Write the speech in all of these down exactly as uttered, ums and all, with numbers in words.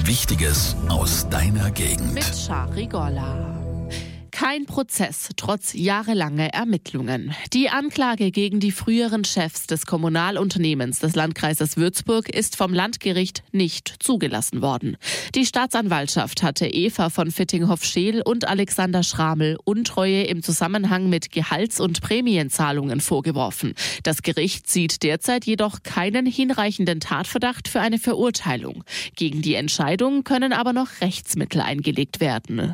Wichtiges aus deiner Gegend. Mit Shari Golla. Kein Prozess, trotz jahrelanger Ermittlungen. Die Anklage gegen die früheren Chefs des Kommunalunternehmens des Landkreises Würzburg ist vom Landgericht nicht zugelassen worden. Die Staatsanwaltschaft hatte Eva von Fittinghoff-Scheel und Alexander Schramel Untreue im Zusammenhang mit Gehalts- und Prämienzahlungen vorgeworfen. Das Gericht sieht derzeit jedoch keinen hinreichenden Tatverdacht für eine Verurteilung. Gegen die Entscheidung können aber noch Rechtsmittel eingelegt werden.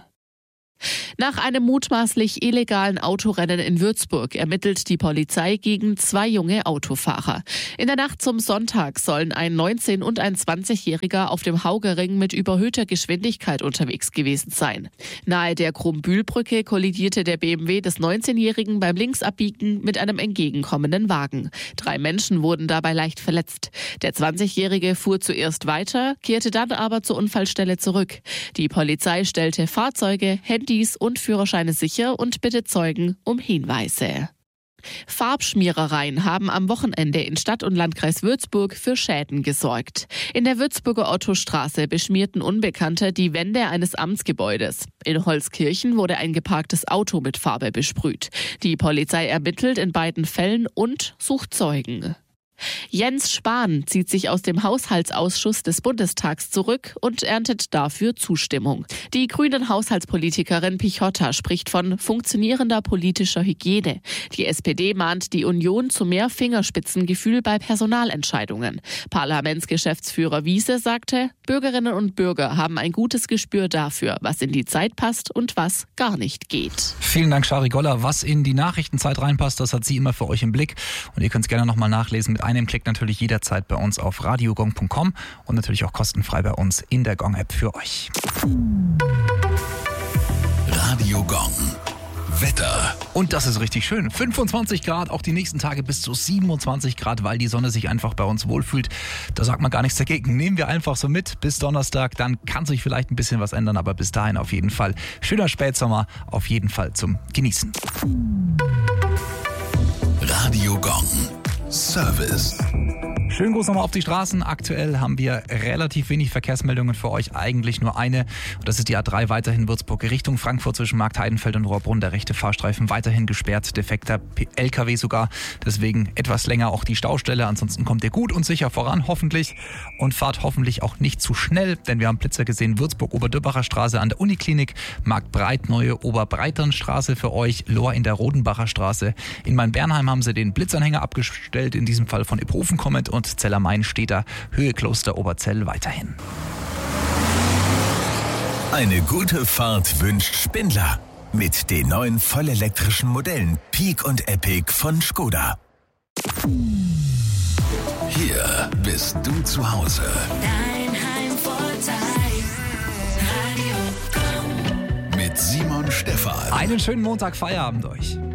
Nach einem mutmaßlich illegalen Autorennen in Würzburg ermittelt die Polizei gegen zwei junge Autofahrer. In der Nacht zum Sonntag sollen ein neunzehn- und ein zwanzigjähriger auf dem Haugerring mit überhöhter Geschwindigkeit unterwegs gewesen sein. Nahe der Krumbühlbrücke kollidierte der B M W des neunzehnjährigen beim Linksabbiegen mit einem entgegenkommenden Wagen. Drei Menschen wurden dabei leicht verletzt. Der zwanzigjährige fuhr zuerst weiter, kehrte dann aber zur Unfallstelle zurück. Die Polizei stellte Fahrzeuge, Handys und Führerscheine sicher und bittet Zeugen um Hinweise. Farbschmierereien haben am Wochenende in Stadt und Landkreis Würzburg für Schäden gesorgt. In der Würzburger Ottostraße beschmierten Unbekannte die Wände eines Amtsgebäudes. In Holzkirchen wurde ein geparktes Auto mit Farbe besprüht. Die Polizei ermittelt in beiden Fällen und sucht Zeugen. Jens Spahn zieht sich aus dem Haushaltsausschuss des Bundestags zurück und erntet dafür Zustimmung. Die grünen Haushaltspolitikerin Pichotta spricht von funktionierender politischer Hygiene. Die S P D mahnt die Union zu mehr Fingerspitzengefühl bei Personalentscheidungen. Parlamentsgeschäftsführer Wiese sagte, Bürgerinnen und Bürger haben ein gutes Gespür dafür, was in die Zeit passt und was gar nicht geht. Vielen Dank, Shari Golla. Was in die Nachrichtenzeit reinpasst, das hat sie immer für euch im Blick. Und ihr könnt es gerne nochmal nachlesen mit einem Klick natürlich jederzeit bei uns auf radiogong punkt com und natürlich auch kostenfrei bei uns in der Gong-App für euch. Radio Gong. Wetter. Und das ist richtig schön. fünfundzwanzig Grad, auch die nächsten Tage bis zu siebenundzwanzig Grad, weil die Sonne sich einfach bei uns wohlfühlt. Da sagt man gar nichts dagegen. Nehmen wir einfach so mit bis Donnerstag. Dann kann sich vielleicht ein bisschen was ändern, aber bis dahin auf jeden Fall schöner Spätsommer, auf jeden Fall zum Genießen. Radio Gong. Service. Schönen Gruß nochmal auf die Straßen. Aktuell haben wir relativ wenig Verkehrsmeldungen für euch, eigentlich nur eine. Und das ist die A drei weiterhin Würzburg Richtung Frankfurt zwischen Markt Heidenfeld und Rohrbrunn. Der rechte Fahrstreifen weiterhin gesperrt, defekter L K W sogar. Deswegen etwas länger auch die Staustelle. Ansonsten kommt ihr gut und sicher voran, hoffentlich. Und fahrt hoffentlich auch nicht zu schnell, denn wir haben Blitzer gesehen. Würzburg-Oberdürbacher Straße an der Uniklinik, Marktbreit, neue Oberbreiternstraße für euch, Lohr in der Rodenbacher Straße. In Main-Bernheim haben sie den Blitzanhänger abgestellt, in diesem Fall von Iphofen kommend, und Zellermain steht da, Höhe Kloster Oberzell weiterhin. Eine gute Fahrt wünscht Spindler mit den neuen vollelektrischen Modellen Peak und Epic von Skoda. Hier bist du zu Hause. Dein Heimvorteil. Radio Gong. Mit Simon Stephan. Einen schönen Montag, Feierabend euch.